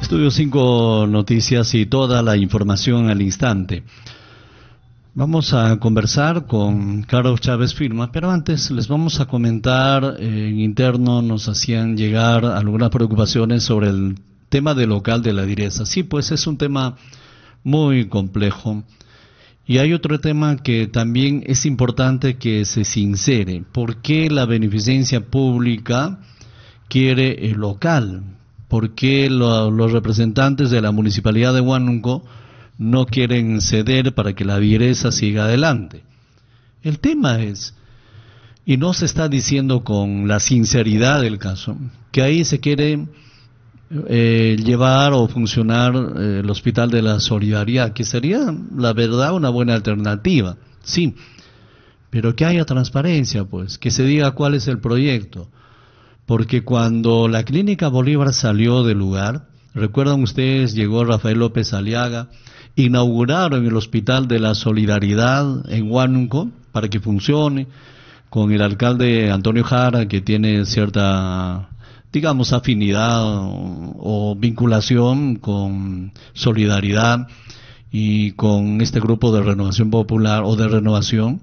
Estudio 5 Noticias y toda la información al instante. Vamos a conversar con Carlos Chávez Firma, pero antes les vamos a comentar, en interno nos hacían llegar algunas preocupaciones sobre el tema del local de la Direza. Sí, pues es un tema muy complejo. Y hay otro tema que también es importante que se sincere. ¿Por qué la beneficencia pública quiere el local? ¿Por qué los representantes de la Municipalidad de Huánuco no quieren ceder para que la Direza siga adelante? El tema es, y no se está diciendo con la sinceridad del caso, que ahí se quiere llevar o funcionar el Hospital de la Solidaridad, que sería, la verdad, una buena alternativa, sí, pero que haya transparencia, pues, que se diga cuál es el proyecto, porque cuando la Clínica Bolívar salió del lugar, recuerdan ustedes, llegó Rafael López Aliaga, inauguraron el Hospital de la Solidaridad en Huánuco para que funcione, con el alcalde Antonio Jara, que tiene cierta, digamos, afinidad o vinculación con Solidaridad y con este grupo de Renovación Popular o de Renovación.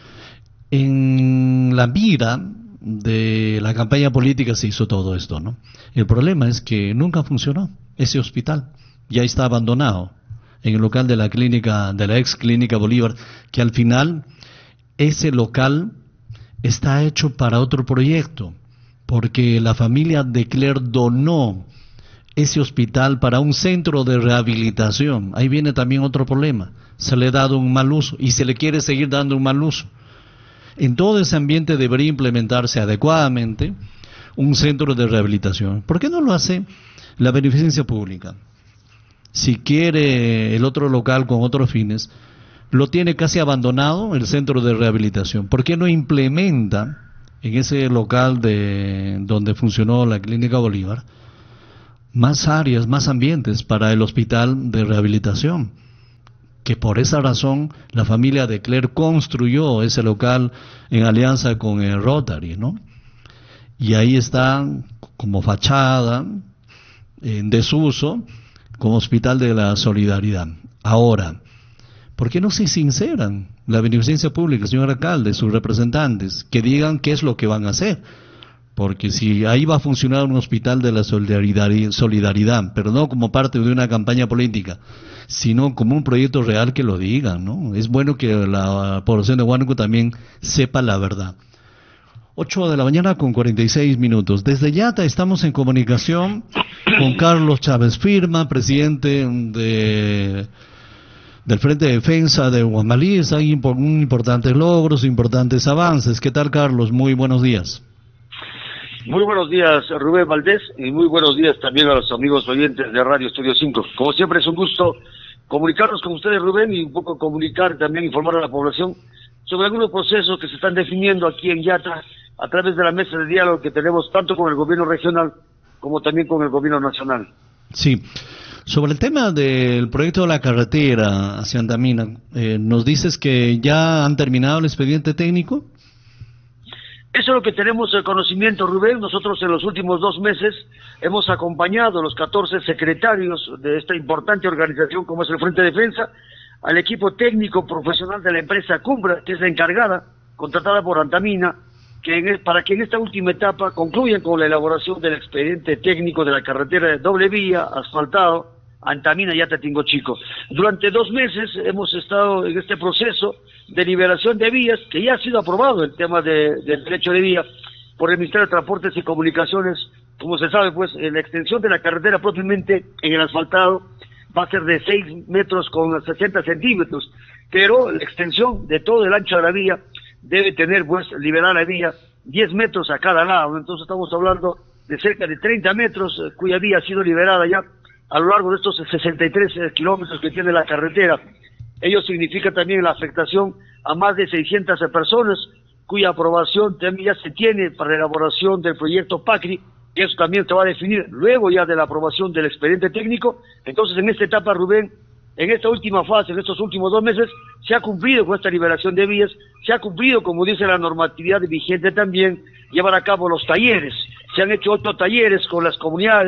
En la mira de la campaña política se hizo todo esto, ¿no? El problema es que nunca funcionó ese hospital, ya está abandonado en el local de la clínica, de la ex clínica Bolívar, que al final ese local está hecho para otro proyecto, porque la familia de Cler donó ese hospital para un centro de rehabilitación. Ahí viene también otro problema, se le ha dado un mal uso y se le quiere seguir dando un mal uso. En todo ese ambiente debería implementarse adecuadamente un centro de rehabilitación. ¿Por qué no lo hace la beneficencia pública? Si quiere el otro local con otros fines, lo tiene casi abandonado el centro de rehabilitación. ¿Por qué no implementa en ese local donde funcionó la Clínica Bolívar más áreas, más ambientes para el hospital de rehabilitación? Que por esa razón la familia de Cler construyó ese local en alianza con el Rotary, ¿no? Y ahí está como fachada, en desuso, como Hospital de la Solidaridad. Ahora, ¿por qué no se sinceran la beneficencia pública, señor alcalde, sus representantes, que digan qué es lo que van a hacer? Porque si ahí va a funcionar un hospital de la solidaridad, pero no como parte de una campaña política, sino como un proyecto real, que lo digan, ¿no? Es bueno que la población de Huánuco también sepa la verdad. 8 de la mañana con 46 minutos. Desde Yata estamos en comunicación con Carlos Chávez Firma, presidente del Frente de Defensa de Guamalí. Hay importantes logros, importantes avances. ¿Qué tal, Carlos? Muy buenos días. Muy buenos días, Rubén Valdés, y muy buenos días también a los amigos oyentes de Radio Estudio 5. Como siempre, es un gusto comunicarnos con ustedes, Rubén, y un poco comunicar, también informar a la población sobre algunos procesos que se están definiendo aquí en Yata a través de la mesa de diálogo que tenemos tanto con el gobierno regional como también con el gobierno nacional. Sí. Sobre el tema del proyecto de la carretera hacia Antamina, ¿nos dices que ya han terminado el expediente técnico? Eso es lo que tenemos el conocimiento, Rubén. Nosotros en los últimos 2 meses hemos acompañado a los 14 secretarios de esta importante organización como es el Frente de Defensa, al equipo técnico profesional de la empresa Cumbra, que es la encargada, contratada por Antamina, para que en esta última etapa concluyan con la elaboración del expediente técnico de la carretera de doble vía, asfaltado, Antamina y Yata-Tingo Chico. Durante 2 meses hemos estado en este proceso de liberación de vías, que ya ha sido aprobado el tema del derecho de vía por el Ministerio de Transportes y Comunicaciones. Como se sabe, pues, la extensión de la carretera propiamente en el asfaltado va a ser de 6 metros con 60 centímetros, pero la extensión de todo el ancho de la vía debe tener, pues, liberar la vía 10 metros a cada lado. Entonces estamos hablando de cerca de 30 metros cuya vía ha sido liberada ya a lo largo de estos 63 kilómetros que tiene la carretera. Ello significa también la afectación a más de 600 personas, cuya aprobación también ya se tiene para la elaboración del proyecto PACRI, y eso también se va a definir luego ya de la aprobación del expediente técnico. Entonces, en esta etapa, Rubén, en esta última fase, en estos últimos 2 meses, se ha cumplido con esta liberación de vías, se ha cumplido, como dice la normatividad vigente también, llevar a cabo los talleres. Se han hecho 8 talleres con las comunidades,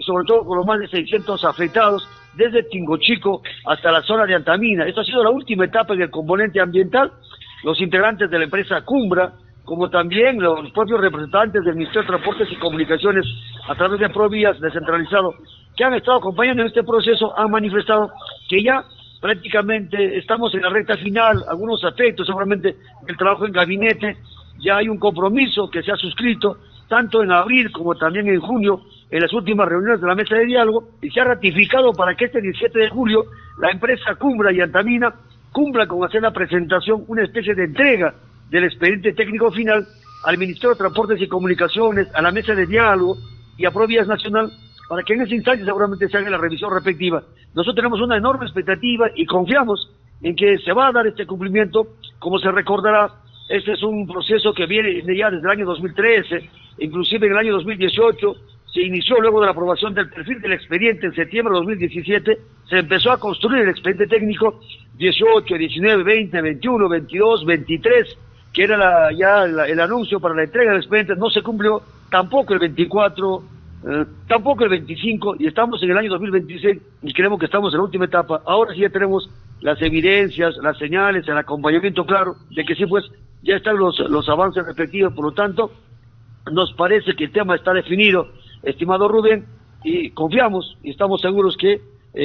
sobre todo con los más de 600 afectados, desde Tingochico hasta la zona de Antamina. Esto ha sido la última etapa en el componente ambiental. Los integrantes de la empresa Cumbra, como también los propios representantes del Ministerio de Transportes y Comunicaciones, a través de Provías descentralizado, que han estado acompañando en este proceso, han manifestado que ya prácticamente estamos en la recta final, algunos aspectos, seguramente el trabajo en gabinete, ya hay un compromiso que se ha suscrito, tanto en abril como también en junio, en las últimas reuniones de la mesa de diálogo, y se ha ratificado para que este 17 de julio la empresa Cumbra y Antamina cumpla con hacer la presentación, una especie de entrega del expediente técnico final al Ministerio de Transportes y Comunicaciones, a la mesa de diálogo y a Provías Nacional, para que en ese instante seguramente se haga la revisión respectiva. Nosotros tenemos una enorme expectativa y confiamos en que se va a dar este cumplimiento. Como se recordará, este es un proceso que viene ya desde el año 2013, inclusive en el año 2018, se inició luego de la aprobación del perfil del expediente en septiembre de 2017, se empezó a construir el expediente técnico 18, 19, 20, 21, 22, 23, que era el anuncio para la entrega del expediente, no se cumplió, tampoco el 24, tampoco el 25, y estamos en el año 2026 y creemos que estamos en la última etapa. Ahora sí ya tenemos las evidencias, las señales, el acompañamiento claro de que sí, pues ya están los avances respectivos. Por lo tanto, nos parece que el tema está definido, estimado Rubén, y confiamos y estamos seguros que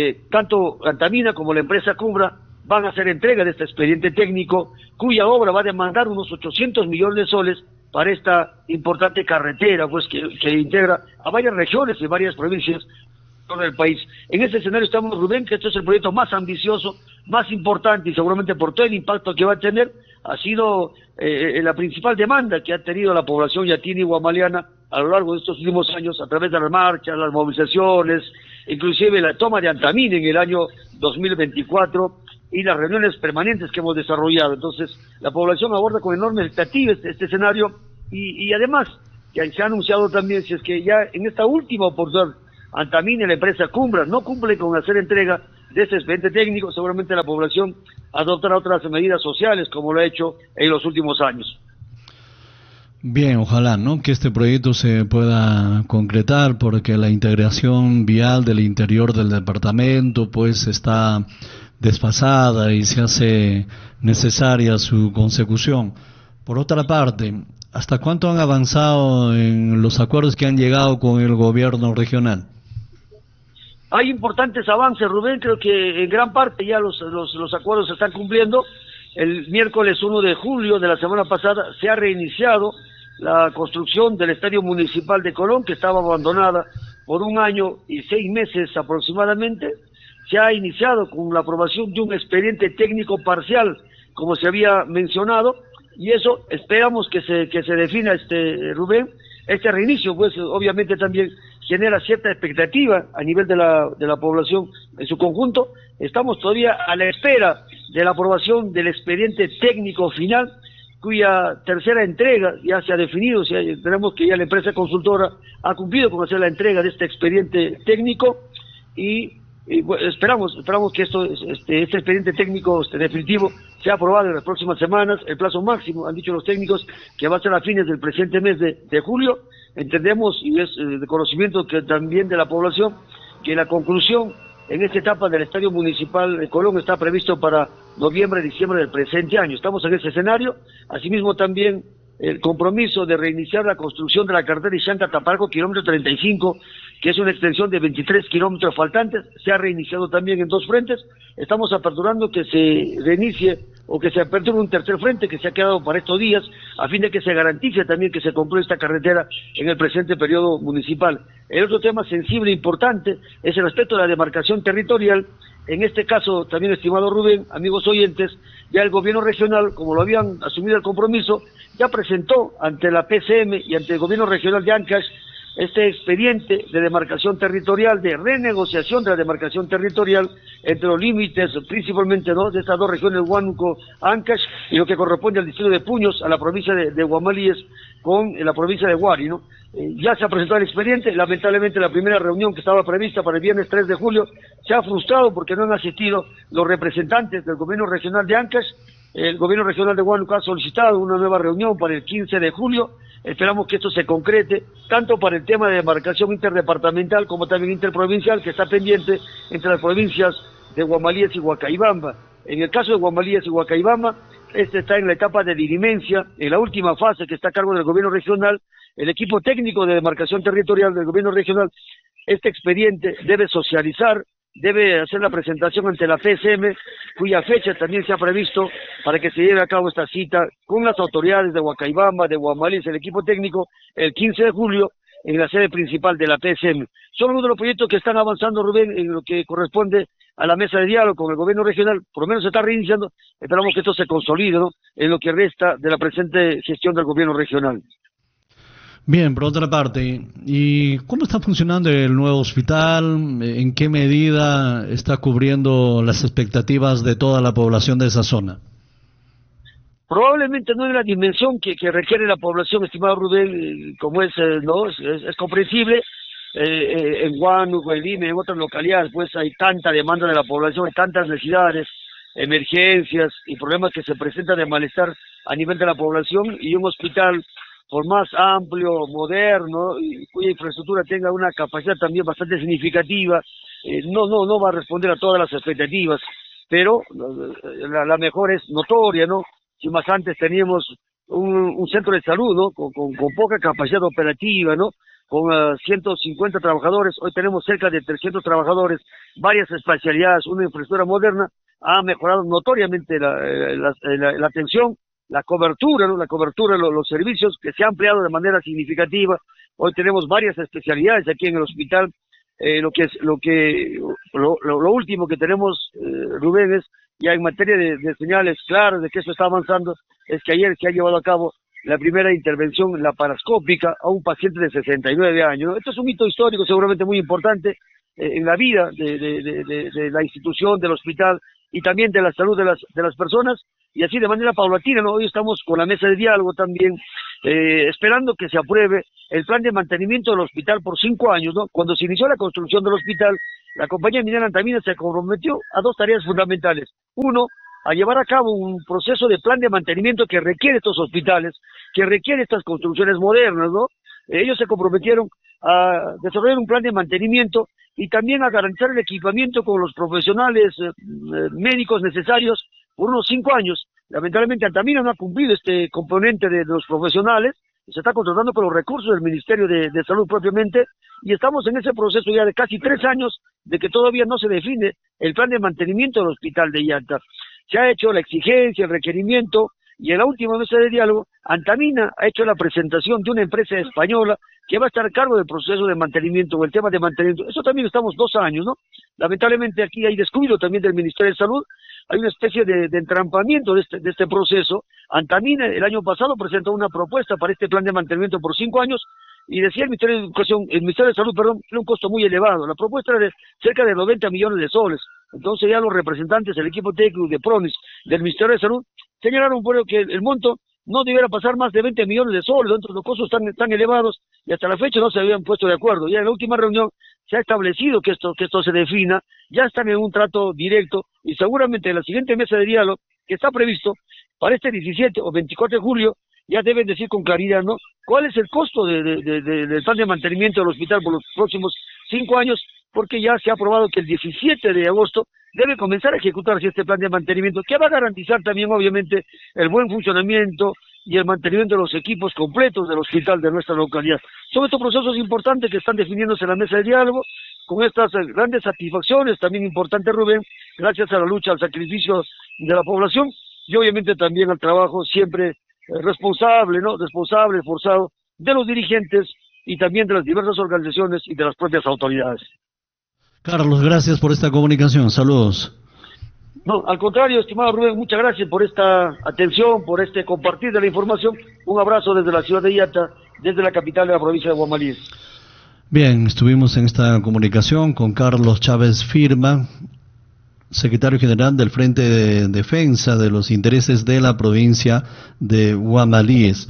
tanto Antamina como la empresa Cumbra van a hacer entrega de este expediente técnico, cuya obra va a demandar unos 800 millones de soles para esta importante carretera, pues que integra a varias regiones y varias provincias del país. En este escenario estamos, Rubén, que este es el proyecto más ambicioso, más importante, y seguramente por todo el impacto que va a tener, ha sido la principal demanda que ha tenido la población yatina y guamaliana a lo largo de estos últimos años, a través de las marchas, las movilizaciones, inclusive la toma de Antamina en el año 2024, y las reuniones permanentes que hemos desarrollado. Entonces, la población aborda con enorme expectativa este escenario, y además, que se ha anunciado también, si es que ya en esta última oportunidad, Antamina y la empresa Cumbra no cumple con hacer entrega de este expediente técnico, seguramente la población adoptará otras medidas sociales, como lo ha hecho en los últimos años. Bien, ojalá, ¿no?, que este proyecto se pueda concretar, porque la integración vial del interior del departamento pues está desfasada y se hace necesaria su consecución. Por otra parte, ¿hasta cuánto han avanzado en los acuerdos que han llegado con el gobierno regional? Hay importantes avances, Rubén, creo que en gran parte ya los acuerdos se están cumpliendo. El miércoles 1 de julio de la semana pasada se ha reiniciado la construcción del Estadio Municipal de Colón, que estaba abandonada por 1 año y 6 meses aproximadamente. Se ha iniciado con la aprobación de un expediente técnico parcial, como se había mencionado, y eso esperamos que se defina, Rubén. Este reinicio, pues obviamente también genera cierta expectativa a nivel de la población en su conjunto. Estamos todavía a la espera de la aprobación del expediente técnico final, cuya tercera entrega ya se ha definido. Tenemos que ya la empresa consultora ha cumplido con hacer la entrega de este expediente técnico, y bueno, esperamos que este expediente técnico definitivo sea aprobado en las próximas semanas. El plazo máximo, han dicho los técnicos, que va a ser a fines del presente mes de julio. Entendemos, y es de conocimiento que también de la población, que la conclusión en esta etapa del Estadio Municipal de Colón está previsto para noviembre, diciembre del presente año. Estamos en ese escenario. Asimismo también el compromiso de reiniciar la construcción de la carretera Ixanca-Tapalco, kilómetro 35, que es una extensión de 23 kilómetros faltantes, se ha reiniciado también en 2 frentes. Estamos aperturando que se reinicie o que se aperture un tercer frente que se ha quedado para estos días, a fin de que se garantice también que se concluya esta carretera en el presente periodo municipal. El otro tema sensible e importante es el aspecto de la demarcación territorial. En este caso, también, estimado Rubén, amigos oyentes, ya el gobierno regional, como lo habían asumido el compromiso, ya presentó ante la PCM y ante el gobierno regional de Ancash este expediente de demarcación territorial, de renegociación de la demarcación territorial entre los límites, principalmente de estas 2 regiones, Huánuco, Ancash, y lo que corresponde al distrito de Puños, a la provincia de Guamalíes, con la provincia de Huari, ¿no? Ya se ha presentado el expediente. Lamentablemente la primera reunión que estaba prevista para el viernes 3 de julio se ha frustrado porque no han asistido los representantes del gobierno regional de Ancash El gobierno regional de Huánuco ha solicitado una nueva reunión para el 15 de julio. Esperamos que esto se concrete, tanto para el tema de demarcación interdepartamental como también interprovincial, que está pendiente entre las provincias de Guamalíes y Huacaibamba. En el caso de Guamalíes y Huacaibamba, este está en la etapa de dirimencia, en la última fase que está a cargo del gobierno regional. El equipo técnico de demarcación territorial del gobierno regional, este expediente debe socializar, debe hacer la presentación ante la PSM, cuya fecha también se ha previsto para que se lleve a cabo esta cita con las autoridades de Huacaibamba, de Guamalíes, el equipo técnico, el 15 de julio, en la sede principal de la PSM. Son uno de los proyectos que están avanzando, Rubén, en lo que corresponde a la mesa de diálogo con el gobierno regional. Por lo menos se está reiniciando. Esperamos que esto se consolide, ¿no?, en lo que resta de la presente gestión del gobierno regional. Bien, por otra parte, ¿y cómo está funcionando el nuevo hospital? ¿En qué medida está cubriendo las expectativas de toda la población de esa zona? Probablemente no en la dimensión que requiere la población, estimado Rubén, como es comprensible. En Huánuco, en Lima, en otras localidades, pues hay tanta demanda de la población, hay tantas necesidades, emergencias y problemas que se presentan de malestar a nivel de la población, y un hospital, por más amplio, moderno, y cuya infraestructura tenga una capacidad también bastante significativa, no va a responder a todas las expectativas, pero la mejor es notoria, ¿no? Si más antes teníamos un centro de salud, ¿no?, con poca capacidad operativa, ¿no?, con 150 trabajadores, hoy tenemos cerca de 300 trabajadores, varias especialidades, una infraestructura moderna, ha mejorado notoriamente la atención, la cobertura, ¿no?, los servicios, que se ha ampliado de manera significativa. Hoy tenemos varias especialidades aquí en el hospital. Lo último que tenemos, Rubén, es ya en materia de señales claras de que esto está avanzando, es que ayer se ha llevado a cabo la primera intervención laparoscópica a un paciente de 69 años, ¿no? Esto es un hito histórico seguramente muy importante en la vida de la institución, del hospital, y también de la salud de las personas, y así de manera paulatina, ¿no? Hoy estamos con la mesa de diálogo también, esperando que se apruebe el plan de mantenimiento del hospital por 5 años, ¿no? Cuando se inició la construcción del hospital, la compañía minera Antamina se comprometió a 2 tareas fundamentales. Uno, a llevar a cabo un proceso de plan de mantenimiento que requiere estos hospitales, que requiere estas construcciones modernas, ¿no? Ellos se comprometieron a desarrollar un plan de mantenimiento y también a garantizar el equipamiento con los profesionales médicos necesarios por unos 5 años. Lamentablemente Antamina no ha cumplido este componente de los profesionales, se está contratando con los recursos del Ministerio de Salud propiamente, y estamos en ese proceso ya de casi 3 años de que todavía no se define el plan de mantenimiento del hospital de Llanta. Se ha hecho la exigencia, el requerimiento, y en la última mesa de diálogo, Antamina ha hecho la presentación de una empresa española que va a estar a cargo del proceso de mantenimiento o el tema de mantenimiento. Eso también estamos 2 años, ¿no? Lamentablemente aquí hay descuido también del Ministerio de Salud, hay una especie de entrampamiento de este proceso. Antamina el año pasado presentó una propuesta para este plan de mantenimiento por 5 años, y decía el Ministerio de Educación, el Ministerio de Salud, perdón, era un costo muy elevado. La propuesta era de cerca de 90 millones de soles. Entonces ya los representantes del equipo técnico de PRONIS, del Ministerio de Salud, señalaron por que el monto no debiera pasar más de 20 millones de soles, entonces los costos tan elevados, y hasta la fecha no se habían puesto de acuerdo. Ya en la última reunión se ha establecido que esto se defina, ya están en un trato directo, y seguramente en la siguiente mesa de diálogo, que está previsto para este 17 o 24 de julio, ya deben decir con claridad, ¿no?, cuál es el costo del plan de mantenimiento del hospital por los próximos 5 años, porque ya se ha aprobado que el 17 de agosto debe comenzar a ejecutarse este plan de mantenimiento, que va a garantizar también, obviamente, el buen funcionamiento y el mantenimiento de los equipos completos del hospital de nuestra localidad. Son estos procesos importantes que están definiéndose en la mesa de diálogo, con estas grandes satisfacciones, también importantes, Rubén, gracias a la lucha, al sacrificio de la población, y obviamente también al trabajo siempre responsable, esforzado de los dirigentes y también de las diversas organizaciones y de las propias autoridades. Carlos, gracias por esta comunicación. Saludos. No, al contrario, estimado Rubén, muchas gracias por esta atención, por este compartir de la información. Un abrazo desde la ciudad de Llanta, desde la capital de la provincia de Guamalíes. Bien, estuvimos en esta comunicación con Carlos Chávez Firma, secretario general del Frente de Defensa de los Intereses de la provincia de Guamalíes.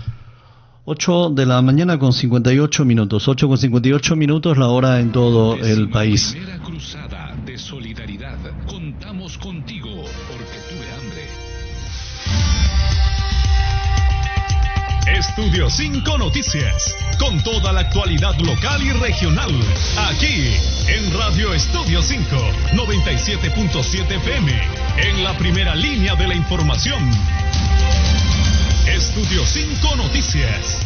8 de la mañana con 58 minutos, 8 con 58 minutos, la hora en todo el país. Primera cruzada de solidaridad. Contamos contigo porque tuve hambre. Estudio 5 Noticias, con toda la actualidad local y regional, aquí en Radio Estudio 5, 97.7 FM, en la primera línea de la información. Estudio 5 Noticias.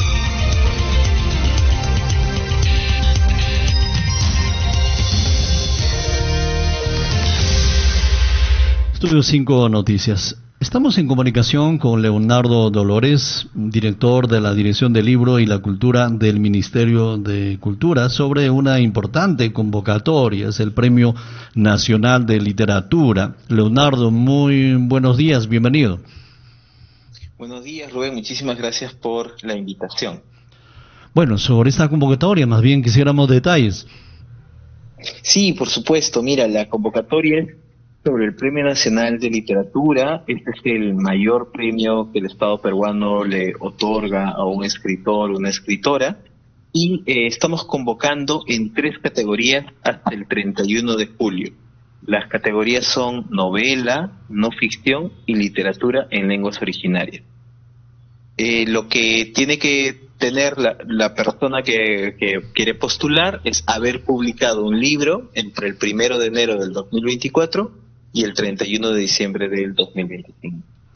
Estudio 5 Noticias. Estamos en comunicación con Leonardo Dolores, director de la Dirección del Libro y la Cultura del Ministerio de Cultura, sobre una importante convocatoria, es el Premio Nacional de Literatura. Leonardo, muy buenos días, bienvenido. Buenos días, Rubén, muchísimas gracias por la invitación. Bueno, sobre esta convocatoria, más bien quisiéramos detalles. Sí, por supuesto, mira, la convocatoria es sobre el Premio Nacional de Literatura. Este es el mayor premio que el Estado peruano le otorga a un escritor o una escritora, y estamos convocando en 3 categorías hasta el 31 de julio. Las categorías son novela, no ficción y literatura en lenguas originarias. Lo que tiene que tener la persona que quiere postular es haber publicado un libro entre el 1 de enero del 2024 y el 31 de diciembre del 2025.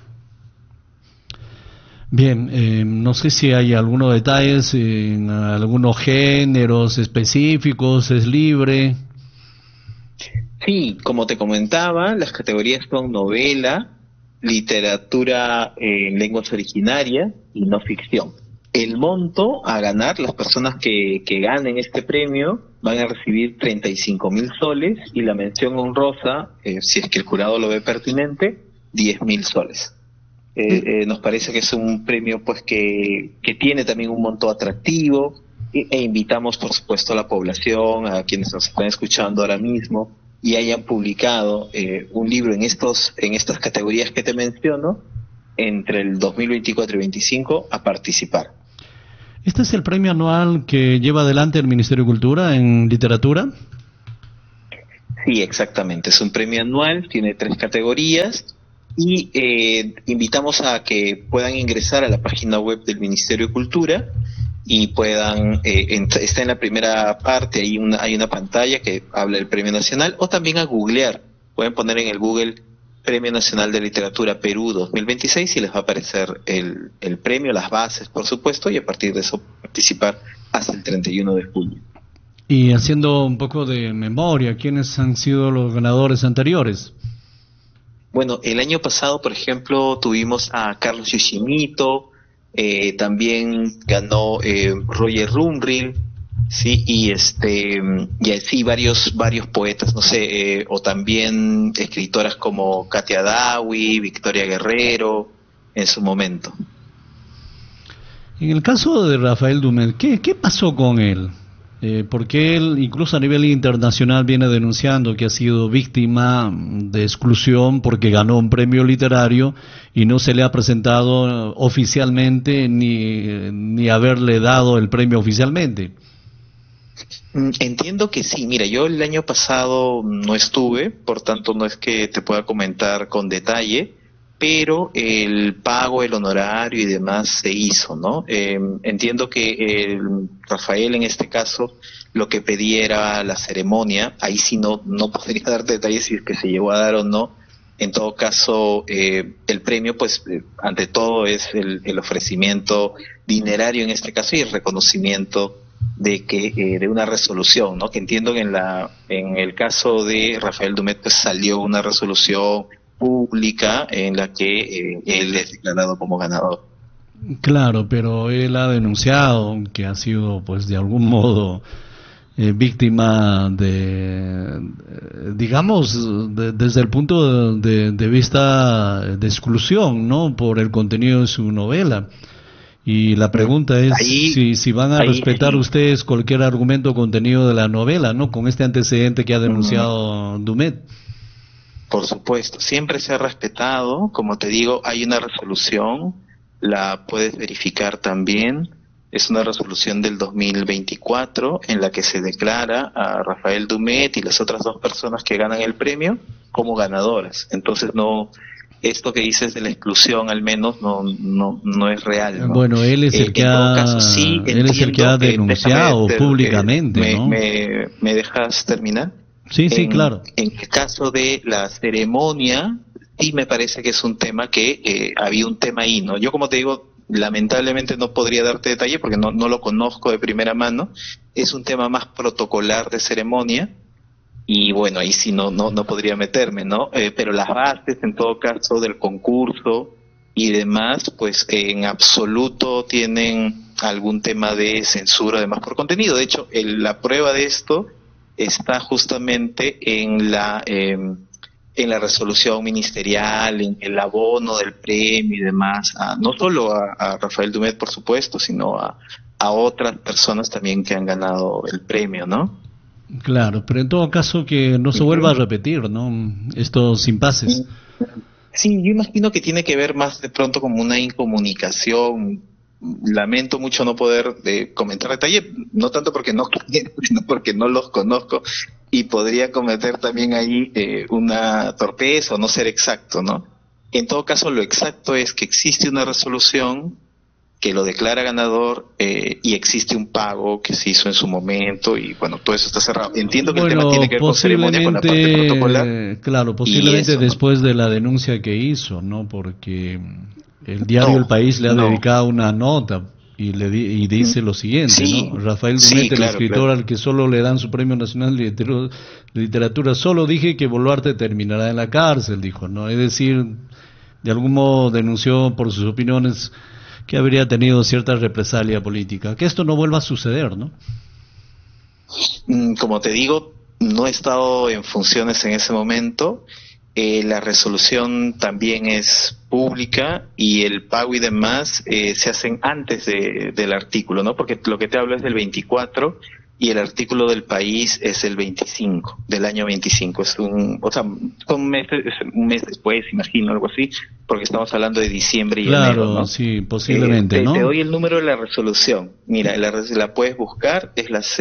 Bien, no sé si hay algunos detalles en algunos géneros específicos, ¿es libre? Sí, como te comentaba, las categorías son novela, literatura en lenguas originarias y no ficción. El monto a ganar, las personas que ganen este premio van a recibir 35.000 soles, y la mención honrosa, si es que el jurado lo ve pertinente, 10.000 soles. Nos parece que es un premio pues que tiene también un monto atractivo, e invitamos por supuesto a la población, a quienes nos están escuchando ahora mismo y hayan publicado un libro en estas categorías que te menciono entre el 2024 y 2025 a participar. ¿Este es el premio anual que lleva adelante el Ministerio de Cultura en literatura? Sí, exactamente. Es un premio anual, tiene 3 categorías, y invitamos a que puedan ingresar a la página web del Ministerio de Cultura y puedan, está en la primera parte, hay una pantalla que habla del Premio Nacional, o también a googlear. Pueden poner en el Google Premio Nacional de Literatura Perú 2026 y les va a aparecer el premio, las bases, por supuesto, y a partir de eso participar hasta el 31 de julio. Y haciendo un poco de memoria, ¿quiénes han sido los ganadores anteriores? Bueno, el año pasado, por ejemplo, tuvimos a Carlos Yoshimito, también ganó Roger Rumril, sí, y así varios poetas, no sé, o también escritoras como Katia Dawi, Victoria Guerrero, en su momento. En el caso de Rafael Dumet, ¿qué pasó con él? Porque él, incluso a nivel internacional, viene denunciando que ha sido víctima de exclusión porque ganó un premio literario y no se le ha presentado oficialmente ni haberle dado el premio oficialmente. Entiendo que sí. Mira, yo el año pasado no estuve, por tanto no es que te pueda comentar con detalle, pero el pago, el honorario y demás se hizo, ¿no? Entiendo que Rafael en este caso lo que pedía era la ceremonia. Ahí sí no podría dar detalles si es que se llegó a dar o no. En todo caso, el premio, pues, ante todo es el ofrecimiento dinerario en este caso y el reconocimiento de una resolución, ¿no? Que entiendo que en el caso de Rafael Dumet, pues salió una resolución pública en la que él es declarado como ganador. Claro, pero él ha denunciado que ha sido, pues, de algún modo víctima desde el punto de vista de exclusión, ¿no? Por el contenido de su novela. Y la pregunta es si van a respetar ustedes cualquier argumento o contenido de la novela, ¿no? Con este antecedente que ha denunciado Dumet. Por supuesto, siempre se ha respetado. Como te digo, hay una resolución, la puedes verificar también. Es una resolución del 2024 en la que se declara a Rafael Dumet y las otras 2 personas que ganan el premio como ganadoras. Entonces no esto que dices de la exclusión al menos no es real, ¿no? Bueno, él es el que él es el que ha denunciado públicamente, ¿no? ¿Me dejas terminar? Sí, claro. En el caso de la ceremonia, sí me parece que es un tema que había un tema ahí, ¿no? Yo, como te digo, lamentablemente no podría darte detalle porque no lo conozco de primera mano. Es un tema más protocolar de ceremonia y bueno, ahí sí no podría meterme, ¿no? Pero las bases, en todo caso, del concurso y demás, pues en absoluto tienen algún tema de censura, además por contenido. De hecho, la prueba de esto está justamente en la resolución ministerial, en el abono del premio y demás, no solo a Rafael Dumet, por supuesto, sino a otras personas también que han ganado el premio, ¿no? Claro, pero en todo caso que no se vuelva a repetir, ¿no? Estos impases. Sí, yo imagino que tiene que ver más de pronto como una incomunicación. Lamento mucho no poder comentar detalle, no tanto porque no quiero, sino porque no los conozco y podría cometer también ahí una torpeza o no ser exacto, ¿no? En todo caso, lo exacto es que existe una resolución que lo declara ganador y existe un pago que se hizo en su momento y bueno, todo eso está cerrado. Entiendo que el tema tiene que ver con ceremonia, con la parte protocolar. Claro, posiblemente después de la denuncia que hizo, ¿no? Porque el diario El País le ha dedicado una nota y dice lo siguiente, ¿no? Rafael Dumet, el escritor al que solo le dan su Premio Nacional de Literatura, solo dije que Boluarte terminará en la cárcel, dijo, ¿no? Es decir, de algún modo denunció por sus opiniones que habría tenido cierta represalia política. Que esto no vuelva a suceder, ¿no? Como te digo, no he estado en funciones en ese momento. La resolución también es pública y el pago y demás se hacen antes del artículo, ¿no? Porque lo que te hablo es del 24 y el artículo del País es el 25, del año 25. Son un mes después, imagino, algo así, porque estamos hablando de diciembre y enero, ¿no? Sí, posiblemente, ¿no? Te doy el número de la resolución. Mira, la puedes buscar, es la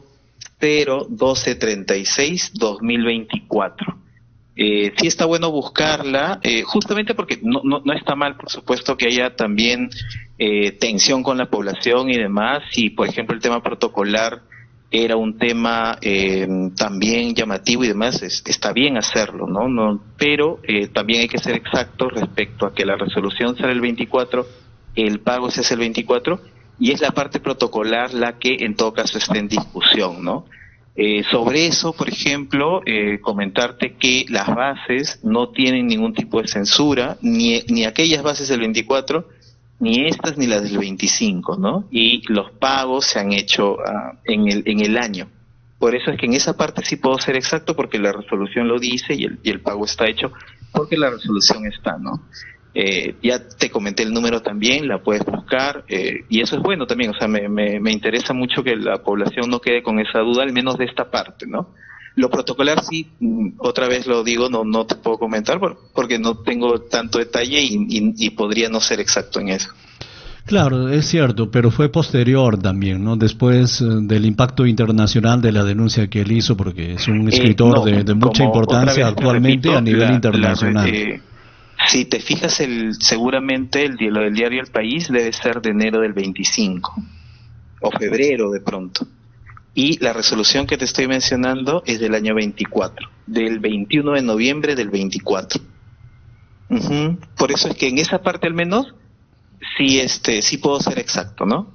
001236-2024. Sí está bueno buscarla, justamente porque no está mal, por supuesto, que haya también tensión con la población y demás. Y, por ejemplo, el tema protocolar era un tema también llamativo y demás, está bien hacerlo, ¿no? Pero también hay que ser exactos respecto a que la resolución sale el 24, el pago se hace el 24, y es la parte protocolar la que en todo caso está en discusión, ¿no? Sobre eso, por ejemplo, comentarte que las bases no tienen ningún tipo de censura, ni aquellas bases del 24, ni estas ni las del 25, ¿no? Y los pagos se han hecho en el año. Por eso es que en esa parte sí puedo ser exacto, porque la resolución lo dice y el pago está hecho porque la resolución está, ¿no? Ya te comenté el número también, la puedes buscar, y eso es bueno también. O sea, me interesa mucho que la población no quede con esa duda, al menos de esta parte, ¿no? Lo protocolar sí, otra vez lo digo, no te puedo comentar porque no tengo tanto detalle y podría no ser exacto en eso. Claro, es cierto, pero fue posterior también, ¿no? Después del impacto internacional de la denuncia que él hizo, porque es un escritor de mucha importancia actualmente a nivel internacional. Si te fijas, seguramente lo del diario El País debe ser de enero del 25 o febrero de pronto. Y la resolución que te estoy mencionando es del año 24, del 21 de noviembre del 24. Por eso es que en esa parte al menos sí puedo ser exacto, ¿no?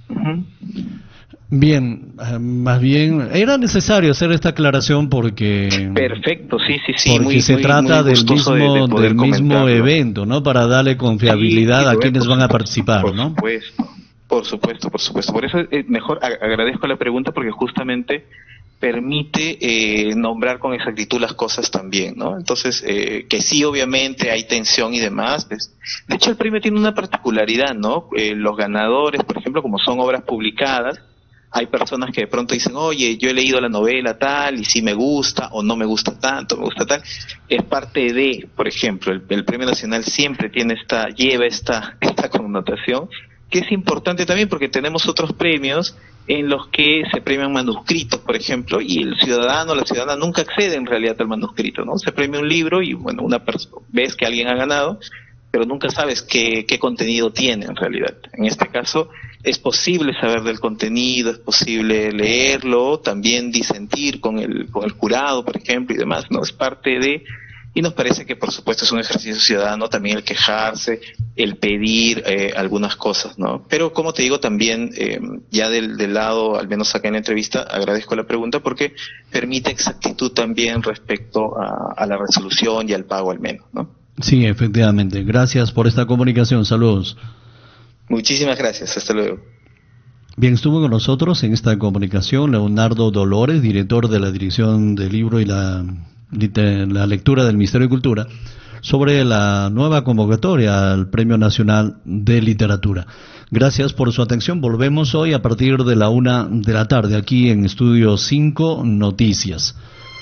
Bien, más bien era necesario hacer esta aclaración porque... Perfecto, sí. Porque se trata del mismo evento, ¿no? Para darle confiabilidad a quienes van a participar, ¿no? Por supuesto. Por eso mejor agradezco la pregunta, porque justamente permite nombrar con exactitud las cosas también, ¿no? Entonces, que sí, obviamente hay tensión y demás. De hecho, el premio tiene una particularidad, ¿no? Los ganadores, por ejemplo, como son obras publicadas, hay personas que de pronto dicen, oye, yo he leído la novela tal y sí me gusta o no me gusta tanto, me gusta tal. Es parte de, por ejemplo, el Premio Nacional siempre lleva esta connotación, que es importante también porque tenemos otros premios en los que se premian manuscritos, por ejemplo, y el ciudadano o la ciudadana nunca accede en realidad al manuscrito, ¿no? Se premia un libro y, bueno, ves que alguien ha ganado, pero nunca sabes qué contenido tiene en realidad. En este caso, es posible saber del contenido, es posible leerlo, también disentir con el jurado, por ejemplo, y demás, ¿no? Es parte de... Y nos parece que, por supuesto, es un ejercicio ciudadano también el quejarse, el pedir algunas cosas, ¿no? Pero, como te digo, también, ya del lado, al menos acá en la entrevista, agradezco la pregunta porque permite exactitud también respecto a la resolución y al pago al menos, ¿no? Sí, efectivamente. Gracias por esta comunicación. Saludos. Muchísimas gracias. Hasta luego. Bien, estuvo con nosotros en esta comunicación Leonardo Dolores, director de la Dirección del Libro y la Lectura del Ministerio de Cultura, sobre la nueva convocatoria al Premio Nacional de Literatura. Gracias por su atención. Volvemos hoy a partir de la 1 de la tarde aquí en Estudio 5 Noticias.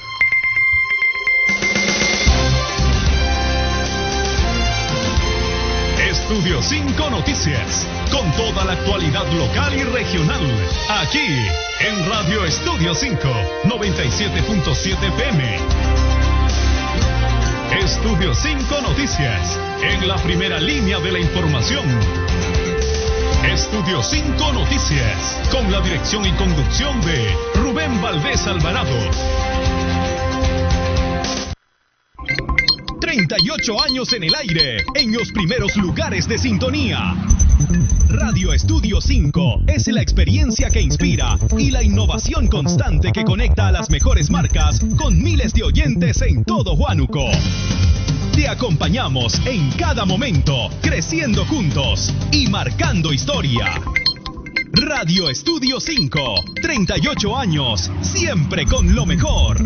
Estudio 5 Noticias, con toda la actualidad local y regional, aquí en Radio Estudio 5, 97.7 FM. Estudio 5 Noticias, en la primera línea de la información. Estudio 5 Noticias, con la dirección y conducción de Rubén Valdés Alvarado. 38 años en el aire, en los primeros lugares de sintonía. Radio Estudio 5 es la experiencia que inspira y la innovación constante que conecta a las mejores marcas con miles de oyentes en todo Huánuco. Te acompañamos en cada momento, creciendo juntos y marcando historia. Radio Estudio 5, 38 años, siempre con lo mejor.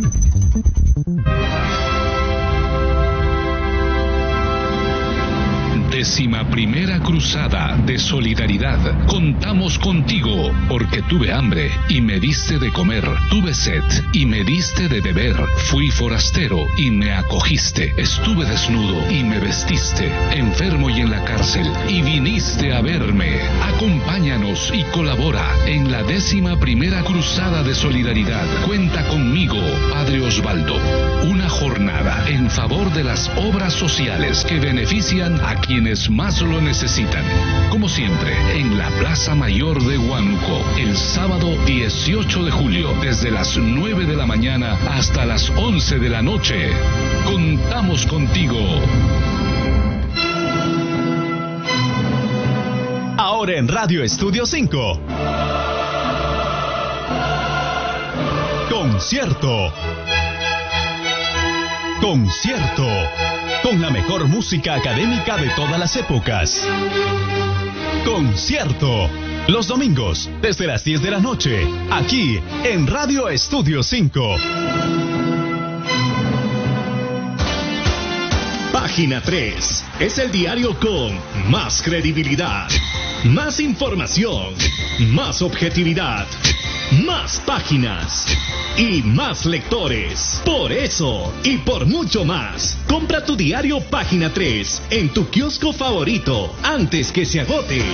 11ª Cruzada de Solidaridad. Contamos contigo, porque tuve hambre y me diste de comer, tuve sed y me diste de beber, fui forastero y me acogiste, estuve desnudo y me vestiste, enfermo y en la cárcel y viniste a verme. Acompáñanos y colabora en la 11ª Cruzada de Solidaridad. Cuenta conmigo, Padre Osvaldo. Una jornada en favor de las obras sociales que benefician a quienes más lo necesitan. Como siempre, en la Plaza Mayor de Huánuco, el sábado 18 de julio, desde las 9 de la mañana hasta las 11 de la noche. Contamos contigo. Ahora en Radio Estudio 5. Concierto. Concierto. Con la mejor música académica de todas las épocas. Concierto. Los domingos, desde las 10 de la noche, aquí en Radio Estudio 5. Página 3 es el diario con más credibilidad, más información, más objetividad, más páginas y más lectores. Por eso y por mucho más, compra tu diario Página 3 en tu kiosco favorito antes que se agote.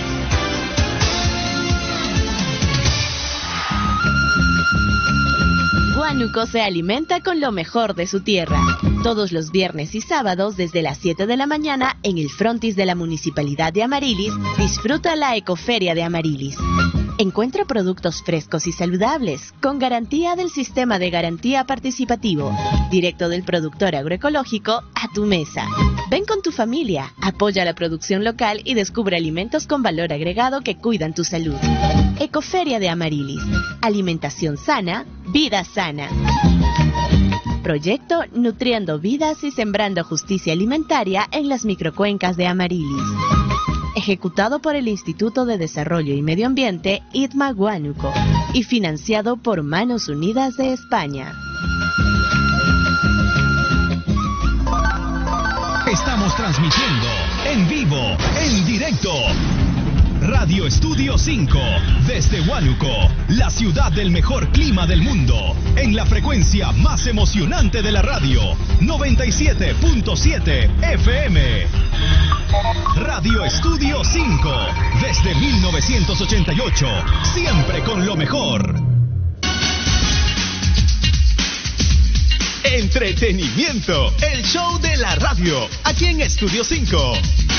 Huánuco se alimenta con lo mejor de su tierra. Todos los viernes y sábados desde las 7 de la mañana en el frontis de la Municipalidad de Amarilis, disfruta la Ecoferia de Amarilis. Encuentra productos frescos y saludables, con garantía del Sistema de Garantía Participativo, directo del productor agroecológico a tu mesa. Ven con tu familia, apoya la producción local y descubre alimentos con valor agregado que cuidan tu salud. Ecoferia de Amarilis. Alimentación sana, vida sana. Proyecto Nutriendo Vidas y Sembrando Justicia Alimentaria en las microcuencas de Amarilis. Ejecutado por el Instituto de Desarrollo y Medio Ambiente, ITMA Huánuco, y financiado por Manos Unidas de España. Estamos transmitiendo en vivo, en directo. Radio Estudio 5, desde Huánuco, la ciudad del mejor clima del mundo, en la frecuencia más emocionante de la radio, 97.7 FM. Radio Estudio 5, desde Desde 1988, siempre con lo mejor. Entretenimiento, el show de la radio, aquí en Estudio 5.